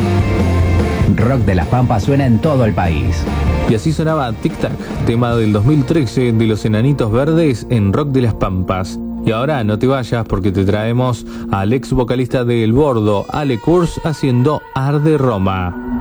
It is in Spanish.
Rock de las Pampas suena en todo el país. Y así sonaba Tic Tac, tema del 2013 de Los Enanitos Verdes en Rock de las Pampas. Y ahora no te vayas porque te traemos al ex vocalista de El Bordo, Ale Kurz, haciendo Arde Roma.